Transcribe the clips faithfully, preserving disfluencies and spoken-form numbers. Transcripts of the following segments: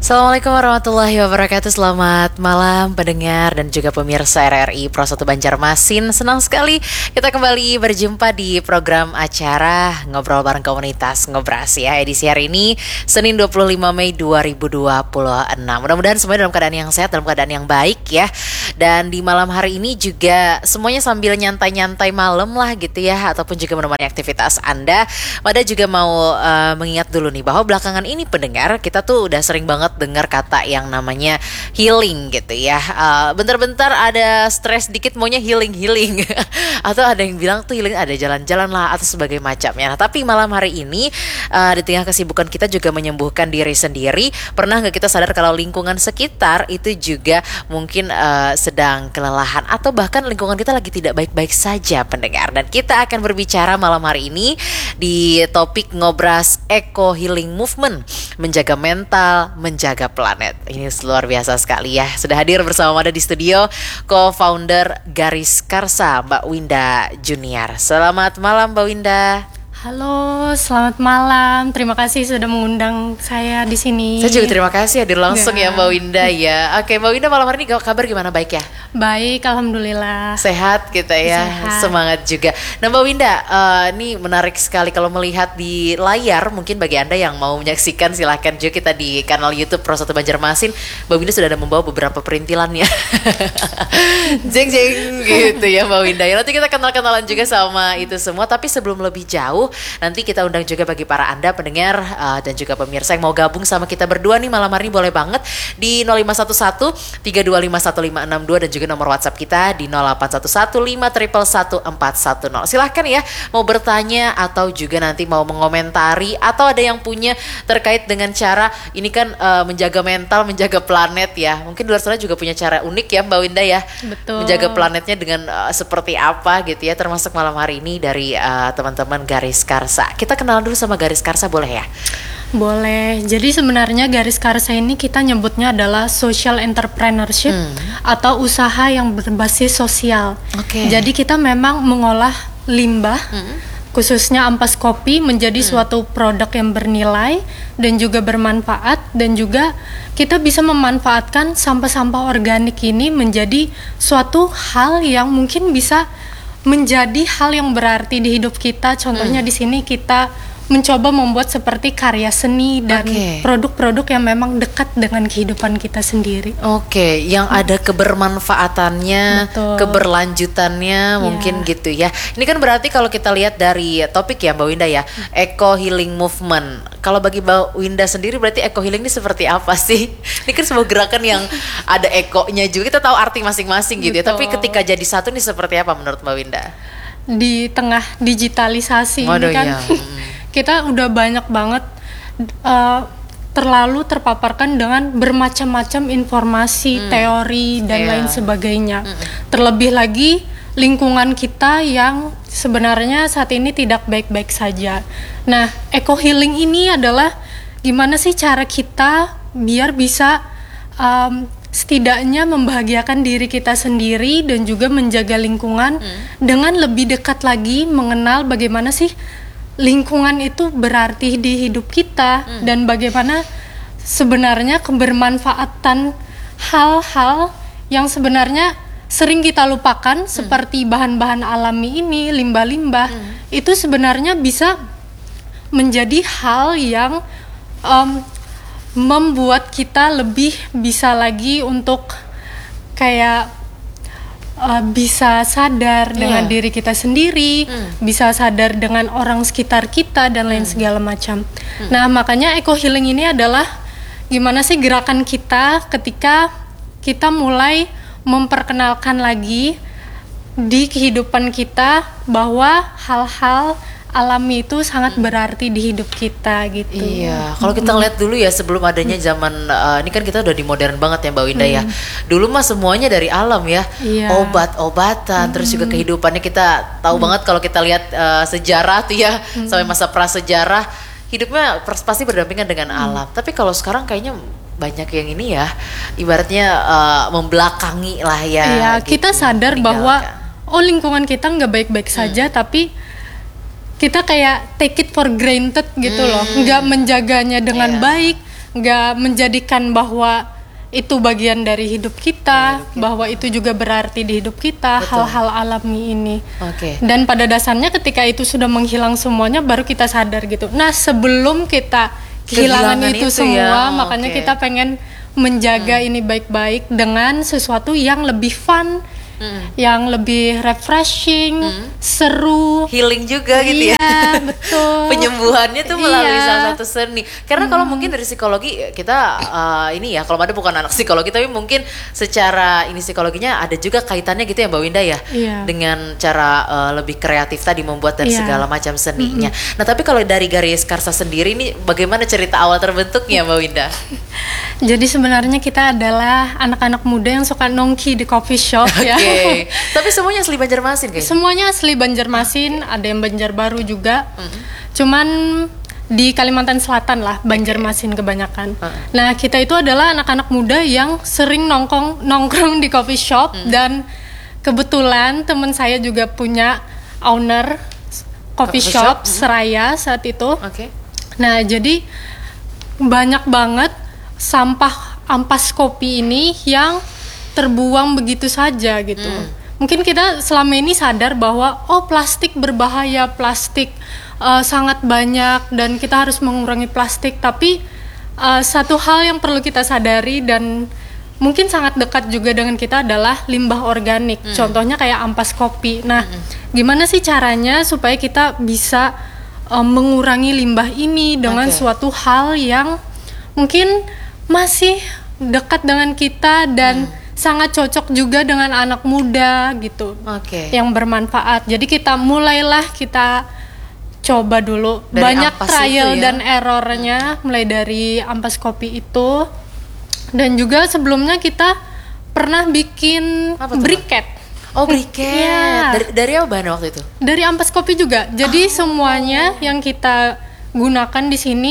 Assalamualaikum warahmatullahi wabarakatuh. Selamat malam pendengar dan juga pemirsa R R I Pro satu Banjarmasin. Senang sekali kita kembali berjumpa di program acara Ngobrol Bareng Komunitas Ngobras ya. Edisi hari ini Senin dua puluh lima Mei dua ribu dua puluh enam. Mudah-mudahan semuanya dalam keadaan yang sehat, dalam keadaan yang baik ya. Dan di malam hari ini juga semuanya sambil nyantai-nyantai malam lah gitu ya, ataupun juga menemani aktivitas Anda. Pada juga mau uh, mengingat dulu nih bahwa belakangan ini pendengar kita tuh udah sering banget dengar kata yang namanya healing gitu ya. Uh, bentar-bentar ada stres dikit maunya healing-healing atau ada yang bilang tuh healing ada jalan-jalan lah atau sebagai macamnya. Nah, tapi malam hari ini uh, di tengah kesibukan kita juga menyembuhkan diri sendiri. Pernah nggak kita sadar kalau lingkungan sekitar itu juga mungkin uh, sedang kelelahan atau bahkan lingkungan kita lagi tidak baik-baik saja pendengar. Dan kita akan berbicara malam hari ini di topik Ngobras Eco Healing Movement, menjaga mental, menjaga planet. Ini luar biasa sekali ya. Sudah hadir bersama Mada di studio co-founder Garis Karsa, Mbak Winda Junior. Selamat malam Mbak Winda. Halo, selamat malam. Terima kasih sudah mengundang saya di sini. Saya juga terima kasih hadir langsung ya, ya Mbak Winda ya. Oke, Mbak Winda malam hari ini kabar gimana, baik ya? Baik, alhamdulillah. Sehat kita ya, Sehat. Semangat juga. Nah Mbak Winda, uh, ini menarik sekali kalau melihat di layar. Mungkin bagi Anda yang mau menyaksikan silahkan juga kita di kanal YouTube Pro satu Banjarmasin. Mbak Winda sudah ada membawa beberapa perintilannya. Jeng jeng gitu ya Mbak Winda. Ya, nanti kita kenal-kenalan juga sama itu semua. Tapi sebelum lebih jauh, nanti kita undang juga bagi para Anda pendengar uh, dan juga pemirsa yang mau gabung sama kita berdua nih malam hari ini boleh banget di nol lima satu satu tiga dua lima satu lima enam dua dan juga nomor WhatsApp kita di nol delapan satu satu lima satu satu empat satu nol. Silahkan ya mau bertanya atau juga nanti mau mengomentari atau ada yang punya terkait dengan cara ini kan uh, menjaga mental, menjaga planet ya. Mungkin di luar sana juga punya cara unik ya Mbak Winda ya. Betul. Menjaga planetnya dengan uh, seperti apa gitu ya, termasuk malam hari ini dari uh, teman-teman Garis Karsa. Kita kenal dulu sama Garis Karsa boleh ya? Boleh. Jadi sebenarnya Garis Karsa ini kita nyebutnya adalah social entrepreneurship hmm. atau usaha yang berbasis sosial. Oke. Jadi kita memang mengolah limbah hmm. khususnya ampas kopi menjadi hmm. suatu produk yang bernilai dan juga bermanfaat, dan juga kita bisa memanfaatkan sampah-sampah organik ini menjadi suatu hal yang mungkin bisa menjadi hal yang berarti di hidup kita. Contohnya hmm. di sini kita mencoba membuat seperti karya seni dan okay. produk-produk yang memang dekat dengan kehidupan kita sendiri. Oke, okay. yang ada kebermanfaatannya, betul. Keberlanjutannya, yeah. mungkin gitu ya. Ini kan berarti kalau kita lihat dari topik ya Mbak Winda ya, Eco Healing Movement. Kalau bagi Mbak Winda sendiri berarti Eco Healing ini seperti apa sih? Ini kan sebuah gerakan yang ada ekonya juga. Kita tahu arti masing-masing gitu ya. Tapi ketika jadi satu ini seperti apa menurut Mbak Winda? Di tengah digitalisasi Waduh, ini kan. Ya. Kita udah banyak banget uh, terlalu terpaparkan dengan bermacam-macam informasi, hmm. teori dan yeah. lain sebagainya. Hmm. Terlebih lagi lingkungan kita yang sebenarnya saat ini tidak baik-baik saja. Nah, eco healing ini adalah gimana sih cara kita biar bisa um, setidaknya membahagiakan diri kita sendiri dan juga menjaga lingkungan hmm. dengan lebih dekat lagi mengenal bagaimana sih lingkungan itu berarti di hidup kita hmm. dan bagaimana sebenarnya kebermanfaatan hal-hal yang sebenarnya sering kita lupakan hmm. seperti bahan-bahan alami ini, limbah-limbah hmm. itu sebenarnya bisa menjadi hal yang um, membuat kita lebih bisa lagi untuk kayak Uh, bisa sadar dengan yeah. diri kita sendiri, mm. bisa sadar dengan orang sekitar kita dan lain mm. segala macam. Mm. Nah, makanya eco healing ini adalah gimana sih gerakan kita ketika kita mulai memperkenalkan lagi di kehidupan kita bahwa hal-hal alami itu sangat berarti di hidup kita gitu. Iya, kalau kita lihat dulu ya sebelum adanya zaman uh, ini kan kita udah di modern banget ya Mbak Winda hmm. ya. Dulu mah semuanya dari alam ya, iya. obat-obatan, hmm. terus juga kehidupannya kita tahu hmm. banget kalau kita lihat uh, sejarah tuh ya hmm. sampai masa prasejarah hidupnya pasti berdampingan dengan hmm. alam. Tapi kalau sekarang kayaknya banyak yang ini ya, ibaratnya uh, membelakangi lah ya. Iya, gitu, kita sadar bahwa oh lingkungan kita nggak baik-baik hmm. saja, tapi kita kayak take it for granted gitu hmm. loh, nggak menjaganya dengan yeah. baik, nggak menjadikan bahwa itu bagian dari hidup kita, hidup kita, bahwa itu juga berarti di hidup kita. Betul. Hal-hal alami ini. Okay. Dan pada dasarnya ketika itu sudah menghilang semuanya, baru kita sadar gitu. Nah, sebelum kita kehilangan, kehilangan itu, itu semua, ya? Makanya okay. kita pengen menjaga hmm. ini baik-baik dengan sesuatu yang lebih fun, hmm. yang lebih refreshing, hmm. seru, healing juga gitu iya, ya. Betul. Penyembuhannya tuh melalui iya. salah satu seni. Karena hmm. kalau mungkin dari psikologi kita uh, ini ya, kalau ada bukan anak psikologi, tapi mungkin secara ini psikologinya ada juga kaitannya gitu ya Mbak Winda ya, iya. dengan cara uh, lebih kreatif tadi membuat dari iya. segala macam seninya. Hmm. Nah tapi kalau dari Garis Karsa sendiri ini bagaimana cerita awal terbentuknya Mbak Winda? Jadi sebenarnya kita adalah anak-anak muda yang suka nongki di coffee shop ya. Okay. Tapi semuanya asli Banjarmasin kayaknya? Semuanya asli Banjarmasin, ada yang Banjarbaru juga. Mm-hmm. Cuman di Kalimantan Selatan lah, Banjarmasin okay. kebanyakan. Uh-huh. Nah kita itu adalah anak-anak muda yang sering nongkrong nongkrong di coffee shop. Mm. Dan kebetulan teman saya juga punya owner coffee, coffee shop, shop Seraya saat itu. Okay. Nah jadi banyak banget sampah ampas kopi ini yang terbuang begitu saja gitu. Hmm. Mungkin kita selama ini sadar bahwa oh plastik berbahaya, plastik uh, sangat banyak dan kita harus mengurangi plastik. Tapi uh, satu hal yang perlu kita sadari dan mungkin sangat dekat juga dengan kita adalah limbah organik. Hmm. Contohnya kayak ampas kopi. Nah, hmm. gimana sih caranya supaya kita bisa uh, mengurangi limbah ini dengan okay. suatu hal yang mungkin masih dekat dengan kita dan hmm. sangat cocok juga dengan anak muda gitu, okay. yang bermanfaat. Jadi kita mulailah kita coba dulu dari banyak trial ya? Dan errornya, mulai dari ampas kopi itu. Dan juga sebelumnya kita pernah bikin briket. Oh briket, ya. dari, dari apa bahan waktu itu? Dari ampas kopi juga. Jadi oh. semuanya yang kita gunakan di sini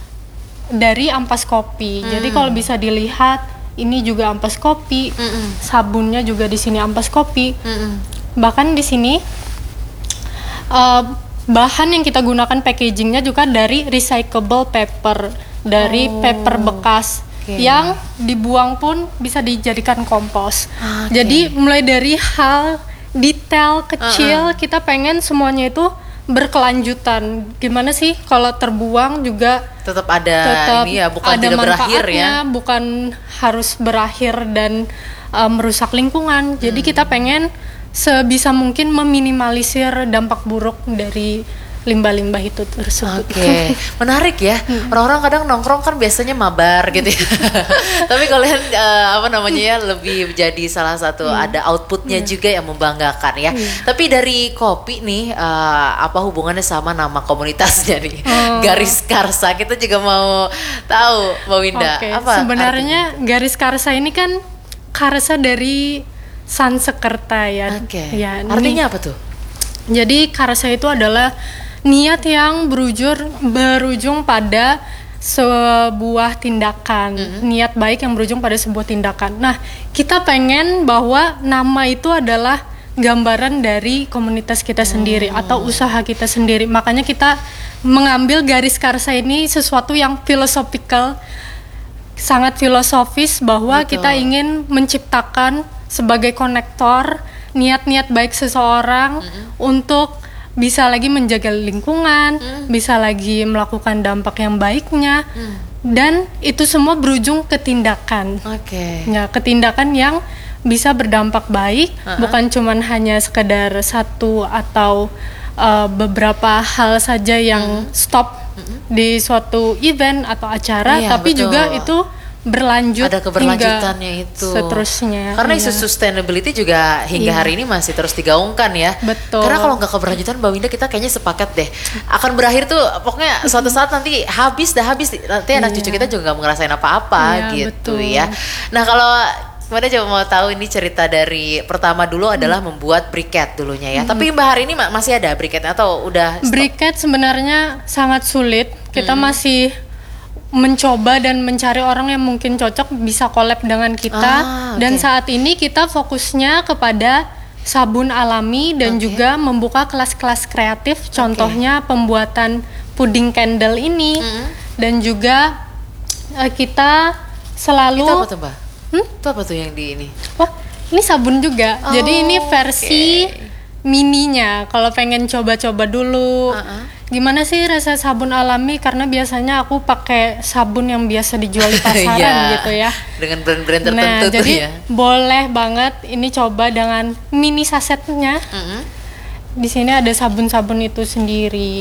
dari ampas kopi. Hmm. Jadi kalau bisa dilihat ini juga ampas kopi, Mm-mm. sabunnya juga di sini ampas kopi. Mm-mm. Bahkan di sini uh, bahan yang kita gunakan packagingnya juga dari recyclable paper, dari oh. paper bekas okay. yang dibuang pun bisa dijadikan kompos. Okay. Jadi mulai dari hal detail kecil uh-uh. kita pengen semuanya itu berkelanjutan. Gimana sih kalau terbuang juga tetap ada tetap ini ya, bukan ada tidak berakhir ya, bukan harus berakhir dan uh, merusak lingkungan. Hmm. Jadi kita pengen sebisa mungkin meminimalisir dampak buruk dari limbah-limbah itu tersebut. Oke, okay. Menarik ya. Hmm. Orang-orang kadang nongkrong kan biasanya mabar gitu ya. Tapi kalian uh, apa namanya ya lebih jadi salah satu hmm. ada outputnya hmm. juga yang membanggakan ya. Hmm. Tapi dari kopi nih uh, apa hubungannya sama nama komunitasnya nih? Oh. Garis Karsa. Kita juga mau tahu Mbak Winda. Okay. Apa sebenarnya artinya? Garis Karsa ini kan karsa dari Sansekerta ya. Oke. Okay. Ya, artinya apa tuh? Jadi karsa itu adalah niat yang berujur berujung pada sebuah tindakan, mm-hmm. niat baik yang berujung pada sebuah tindakan. Nah, kita pengen bahwa nama itu adalah gambaran dari komunitas kita sendiri oh. atau usaha kita sendiri. Makanya kita mengambil Garis Karsa ini sesuatu yang philosophical, sangat filosofis bahwa Betul. Kita ingin menciptakan sebagai konektor niat-niat baik seseorang mm-hmm. untuk bisa lagi menjaga lingkungan, hmm. bisa lagi melakukan dampak yang baiknya, hmm. dan itu semua berujung ke tindakan. Oke. Okay. Ya, ke tindakan yang bisa berdampak baik, uh-huh. bukan cuman hanya sekedar satu atau uh, beberapa hal saja yang hmm. stop hmm. di suatu event atau acara, iya, tapi betul. Juga itu berlanjut, ada keberlanjutannya itu seterusnya. Karena iya. isu sustainability juga hingga iya. hari ini masih terus digaungkan ya. Betul. Karena kalau nggak keberlanjutan Mbak Winda, kita kayaknya sepakat deh akan berakhir tuh pokoknya suatu saat nanti habis dah habis nanti anak iya. cucu kita juga nggak mau ngerasain apa-apa iya, gitu betul. Ya. Nah kalau Mbak coba mau tahu ini cerita dari pertama dulu hmm. adalah membuat briket dulunya ya. Hmm. Tapi Mbak hari ini masih ada briketnya atau udah stop? Briket sebenarnya sangat sulit. Kita hmm. masih mencoba dan mencari orang yang mungkin cocok bisa collab dengan kita. Ah, okay. Dan saat ini kita fokusnya kepada sabun alami dan okay. juga membuka kelas-kelas kreatif. Contohnya okay. pembuatan puding candle ini mm-hmm. dan juga eh, kita selalu Itu apa tuh Mbak? Hmm? Itu apa tuh yang di ini? Wah, ini sabun juga. Oh, Jadi ini versi okay. mininya. Kalau pengen coba-coba dulu, Uh-uh. gimana sih rasa sabun alami? Karena biasanya aku pakai sabun yang biasa dijual di pasaran Iya, gitu ya. dengan brand-brand tertentu Nah, tuh jadi ya. boleh banget ini coba dengan mini sasetnya. Mm-mm. Di sini ada sabun-sabun itu sendiri.